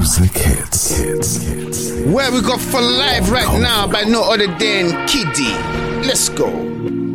Music hits. Where we got for live right now by no other than Kiddy. Let's go.